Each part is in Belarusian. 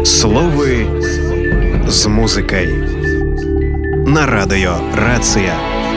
Словы з музыкай на радыё Рацыя.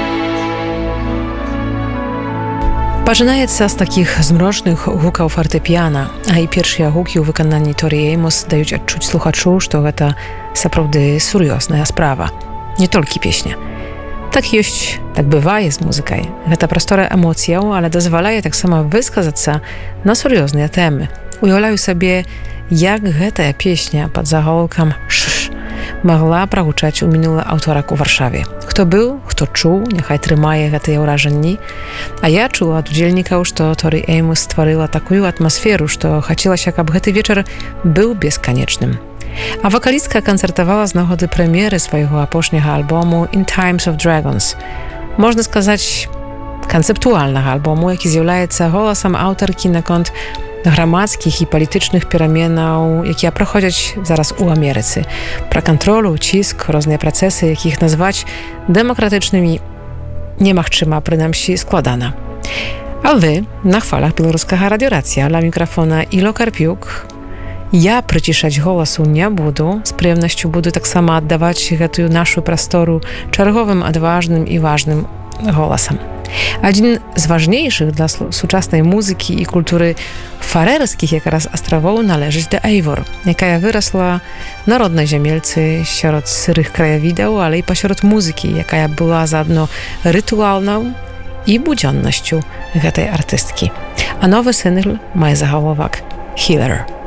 Пачынаецца з такіх змрочных гукаў фартэпіяна, а і першыя гукі ў выкананні Торі Эймос даюць адчуць слухачу, што гэта сапраўды сур'ёзная справа. Не толькі песня. Так ёсць, так бывае з музыкай. Гэта прастора эмоцыяў, але дазваляе таксама высказацца на сур'ёзныя тэмы. Уяўляю сабе, як гэтая песня пад заголкам «Шш» магла прагучаць у мінулы аўторак у Варшаве. Хто быў, хто чуў, няхай трымае гэтыя ўражанні. А я чула ад удзельнікаў, што Торі Эймос стварыла такую атмасферу, што хацелася, каб гэты вечар быў бесканечным. А вакалістка канцэртавала з нагоды прэм'еры свайго апошняга альбому «In Times of Dragons». Можна сказаць, канцэптуальнага альбому, які з'яўляецца голасам аўтаркі наконт грамадскіх і палітычных пераменаў, якія праходзяць зараз у Амерыцы. Пра кантролю, ціск, розныя працэсы, якіх назваць дэмакратычнымі немагчыма, прынамсі складана. А вы на хвалах беларускага радыёрацыя, ля мікрафона Іло Карпюк. Я прыцішаць голасу не буду, з прыемнасцю буду таксама аддаваць гэтую нашу прастору чарговым адважным і важным голасам. Адзін з важнейшых для сучаснай музыкі і культуры фарэрскіх якраз астравоў належыць да Эйвор, якая вырасла на роднай зямельцы сярод сырых краявідаў, але і пасярод музыкі, якая была заадно рытуалнаў і будзённасцю гэтай артысткі. А новы сынгл мае загаловак «Healer».